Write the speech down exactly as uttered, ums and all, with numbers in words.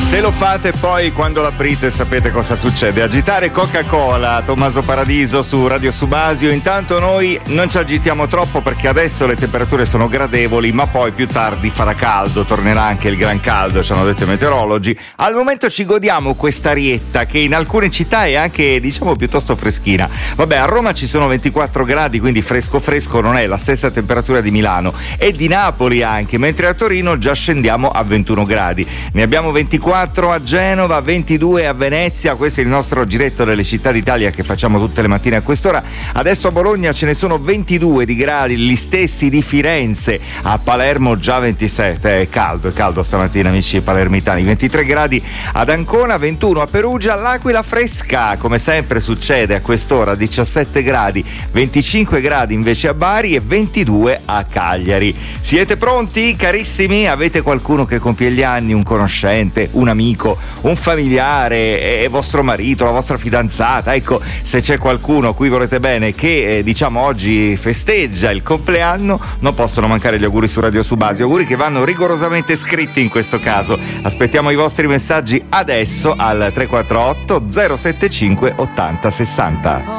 Se lo fate poi quando l'aprite sapete cosa succede. Agitare Coca-Cola, Tommaso Paradiso su Radio Subasio. Intanto noi non ci agitiamo troppo perché adesso le temperature sono gradevoli, ma poi più tardi farà caldo, tornerà anche il gran caldo, ci hanno detto i meteorologi. Al momento ci godiamo questa arietta che in alcune città è anche, diciamo, piuttosto freschina. Vabbè, a Roma ci sono ventiquattro gradi, quindi fresco fresco, non è la stessa temperatura di Milano e di Napoli anche, mentre a Torino già scendiamo a ventuno gradi. Ne abbiamo ventiquattro a Genova, ventidue a Venezia. Questo è il nostro giretto delle città d'Italia che facciamo tutte le mattine a quest'ora. Adesso a Bologna ce ne sono ventidue di gradi, gli stessi di Firenze. A Palermo già ventisette, è caldo, è caldo stamattina amici palermitani. ventitré gradi ad Ancona, ventuno a Perugia, l'Aquila fresca come sempre succede a quest'ora, diciassette gradi, venticinque gradi invece a Bari e ventidue a Cagliari. Siete pronti carissimi? Avete qualcuno che compie gli anni, un conoscente, un amico, un familiare, e vostro marito, la vostra fidanzata? Ecco, se c'è qualcuno a cui volete bene che eh, diciamo oggi festeggia il compleanno, non possono mancare gli auguri su Radio Subasio, auguri che vanno rigorosamente scritti in questo caso. Aspettiamo i vostri messaggi adesso al tre quattro otto zero sette cinque ottanta sessanta.